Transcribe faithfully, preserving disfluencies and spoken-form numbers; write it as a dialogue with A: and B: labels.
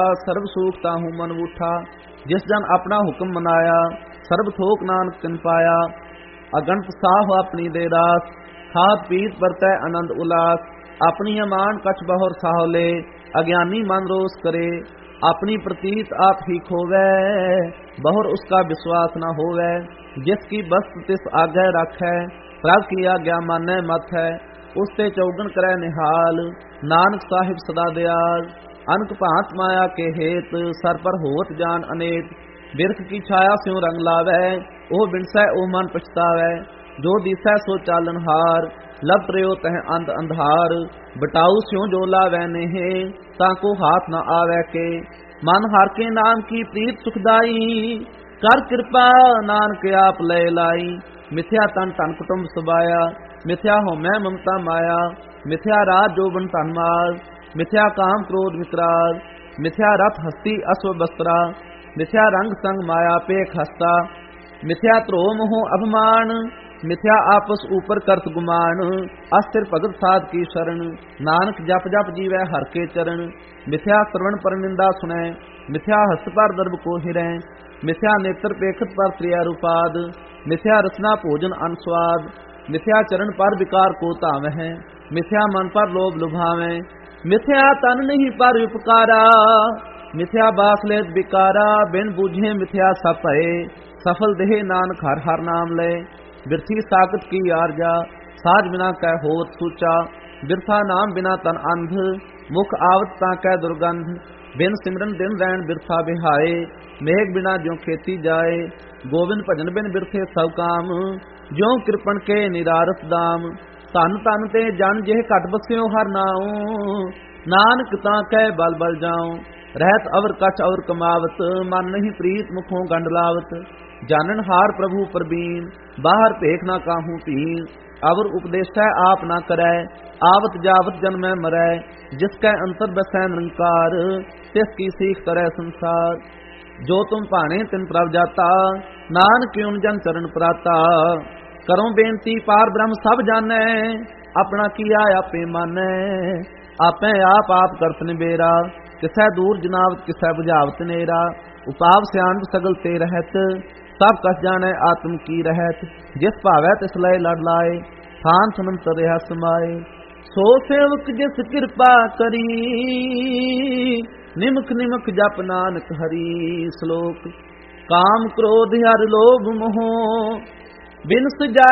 A: ਸਰਬ ਸੂਖ ਤਾਹੂ ਮਨ ਬੂਠਾ। ਜਿਸ ਜਨ ਆਪਣਾ ਹੁਕਮ ਮਨਾਇਆ, ਸਰਬ ਥੋਕ ਨਾਨਕ ਤਿਨ ਪਾਇਆ। ਅਗਣਤ ਸਾਹ ਆਪਣੀ ਦੇ ਰਾਸ, ਖਾਤ ਪੀਤ ਵਰਤੈ ਆਨੰਦ ਉਲਾਸ। ਆਪਣੀ ਅਮਾਨ ਕਛ ਬਹੁਰ ਸਾਹਲੇ, ਅਗਿਆਨੀ ਮਨ ਰੋਸ ਕਰੇ। ਆਪਣੀ ਪ੍ਰਤੀਤ ਆਪ ਹੀ ਖੋਵੈ, ਬਹੁਰ ਉਸਕਾ ਵਿਸ਼ਵਾਸ न ਹੋਵੈ। ਜਿਸ ਕੀ ਬਸਤ ਤਿਸ ਆਗੈ ਰਾਖੈ, ਪ੍ਰਭ ਕੀ ਆਗਿਆ ਮਾਨੈ ਮਤ ਹੈ। ਉਸ ਤੇ ਚੌਗਣ ਕਰੈ ਨਿਹਾਲ, ਨਾਨਕ ਸਾਹਿਬ ਸਦਾ ਦਿਆਲ। ਅਨਕ ਭਾਂਤ ਮਾਇਆ ਕੇ ਹੇਤ, ਸਰ ਪਰ ਹੋਤ ਜਾਨ ਅਨੇਤ। ਬਿਰਖ ਕੀ ਛਾਇਆ ਸਿਉ ਰੰਗ ਲਾਵੈ, ਉਹ ਬਿਨਸੈ ਉਹ ਮਨ ਪਛਤਾਵੈ। ਜੋ ਦੀਸੈ ਸੋ ਚਾਲਨ ਹਾਰ, ਲਬ ਪ੍ਰਯੋ ਤਹ ਅੰਧ ਅੰਧਾਰ। ਬਟਾਊ ਸਿਉ ਜੋ ਲਾਵੈ ਨੇਹ, ਤਾਂ ਕੋ ਹਾਥ ਨ ਆਵੈ ਕੇ। ਮਨ ਹਰ ਕੇ ਨਾਮ ਕੀ ਪ੍ਰੀਤ ਸੁਖਦਾਈ, ਕਰ ਕਿਰਪਾ ਨਾਨਕ ਆਪ ਲੈ ਲਾਈ। ਮਿਥਿਆ ਤਨ ਧਨ ਕੁਟੁੰਬ ਸਬਾਇਆ, ਮਿਥਿਆ ਹੋਮੈ ਮਮਤਾ ਮਾਇਆ। ਮਿਥਿਆ ਰਾਜ ਜੋਬਨ ਧਨ ਮਾਲ, ਮਿਥਿਆ ਕਾਮ ਕ੍ਰੋਧ ਮਿਤਰਾਲ। ਮਿਥਿਆ ਰਥ ਹਸਤੀ ਅਸਵ ਬਸਤਰਾ, ਮਿਥਿਆ ਰੰਗ ਸੰਗ ਮਾਇਆ ਪੇਖ ਹਸਤਾ। ਮਿਥਿਆ ਧਰੋ ਮੋਹ ਅਭਮਾਨ, ਮਿਥਿਆ ਆਪਸ ਉਪਰ ਕਰਤ ਗੁਮਾਨ। ਅਸਥਿਰ ਭਗਤ ਸਾਧ ਕੀ ਸ਼ਰਨ, ਨਾਨਕ ਜਪ ਜਪ ਜੀਵੈ ਹਰ ਕੇ ਚਰਨ। ਮਿਥਿਆ ਸਰਵਣ ਪਰ ਨਿੰਦਾ ਸੁਣੈ, ਮਿਥਿਆ ਹਸਤ ਪਰ ਦਰਬ ਕੋ ਹਿਰੈ। ਮਿਥਿਆ ਨੇਤਰ ਪੇਖਤ ਪਰ ਤ੍ਰਿਆ ਰੂਪਾਦ, ਮਿਥਿਆ ਰਸਨਾ ਭੋਜਨ ਅਨਸਵਾਦ। ਮਿਥਿਆ ਚਰਨ ਪਰ ਵਿਕਾਰ ਕੋ ਧਾਵਹਿ, ਮਿਥਿਆ ਮਨ ਪਰ ਲੋਭ ਲੁਭਾਵੈ। ਮਿਥਿਆ ਤਨ ਨਹੀਂ ਪਰ ਉਪਕਾਰਾ, ਮਿਥਿਆ ਬਾਸ ਲੇਤ ਵਿਕਾਰਾ। ਬਿਨ ਬੂਝੇ ਮਿਥਿਆ ਸਭ ਭਏ, ਸਫਲ ਦੇਹ ਨਾਨਕ ਹਰ ਹਰ ਨਾਮ ਲੈ। ਬਿਰਥੀ ਸਾਖਤ ਕੀ ਆਰਜਾ, ਸਾਜ ਬਿਨਾ ਕੈ ਹੋਤ ਸੂਚਾ। ਬਿਰਥਾ ਨਾਮ ਬਿਨਾ ਤਨ ਅੰਧ, ਮੁਖ ਆਵਤ ਤਾਂ ਕੈ ਦੁਰਗੰਧ। ਬਿਨ ਸਿਮਰਨ ਦਿਨ ਰੈਣ ਬਿਰਥਾ ਬਿਹਾਏ, ਮੇਘ ਬਿਨਾ ਜਿਉ ਖੇਤੀ ਜਾਏ। ਗੋਬਿੰਦ ਭਜਨ ਬਿਨ ਬਿਰਥੇ ਸਭ ਕਾਮ, ਜਿਉ ਕਿਰਪਨ ਕੇ ਨਿਰਾਰਥ ਦਾਮ। ਧਨ ਧਨ ਤੇ ਜਨ ਜਿਹ ਘਟ ਬਸਿਓ ਹਰ ਨਾਉ, ਨਾਨਕ ਤਾਂ ਕੈ ਬਲ ਬਲ ਜਾਉ। ਰਹਿਤ ਅਵਰ ਕਛ ਔਰ ਕਮਾਵਤ, ਮਨ ਨਹੀਂ ਪ੍ਰੀਤ ਮੁਖੋਂ ਗੰਡ ਲਾਵਤ। ਜਾਨਨ ਹਾਰ ਪ੍ਰਭੂ ਪ੍ਰਬੀਨ, ਬਾਹਰ ਭੇਖ ਨਾ ਕਾਹੂ ਪੀਨ। ਅਵਰ ਉਪਦੇਸ਼ੈ ਆਪ ਨਾ ਕਰੈ, ਆਵਤ ਜਾਵਤ ਜਨਮੈ ਮਰੈ। ਜਿਸ ਕੈ ਅੰਤਰ ਬਸੈ ਨਿਰੰਕਾਰ, ਤਿਸ ਕੀ ਸੀਖ ਕਰੈ ਸੰਸਾਰ। ਜੋ ਤੁਮ ਭਾਣੇ ਤਿਨ ਪ੍ਰਭ ਜਾਤਾ, ਨਾਨਕ ਕਿਉ ਜਨ ਚਰਨ ਪ੍ਰਾਤਾ। ਕਰੋ ਬੇਨਤੀ ਪਾਰ ਬ੍ਰਹਮ ਸਭ ਜਾਣੈ, ਆਪਣਾ ਕੀਆ ਆਪੇ ਮਾਨੈ। ਆਪੇ ਆਪ ਆਪ ਕਰਤ ਨਿਬੇਰਾ, ਕਿਸੈ ਦੂਰ ਜਨਾਵਤ ਕਿਸੈ ਬੁਝਾਵਤ ਨੇਰਾ। ਉਪਾਵ ਸਿਆਣਪ ਸਗਲ ਤੇ ਰਹਿਤ, ਸਭ ਕਸ ਜਾਣੈ ਆਤਮ ਕੀ ਰਹਿਤ। ਜਿਸ ਭਾਵੈ ਤਿਸ ਲਏ ਲੜ ਲਾਏ, ਥਾਨ ਸੁਨੰਤ ਰਿਹਾ ਸਮਾਏ। ਸੋ ਸੇਵਕ ਜਿਸ ਕਿਰਪਾ ਕਰੀ, ਨਿਮਕ ਨਿਮਕ ਜਪ ਨਾਨਕ ਹਰੀ। ਸ਼ਲੋਕ ਕਾਮ ਕ੍ਰੋਧ ਹਰਿ ਲੋਭ ਮੋਹ, ਬਿਨ ਸਜਾਏ